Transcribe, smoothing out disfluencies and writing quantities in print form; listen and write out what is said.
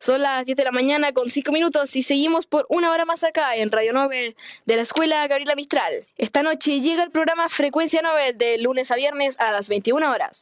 Son las 10 de la mañana con 5 minutos y seguimos por una hora más acá en Radio Nobel de la Escuela Gabriela Mistral. Esta noche llega el programa Frecuencia Nobel de lunes a viernes a las 21 horas.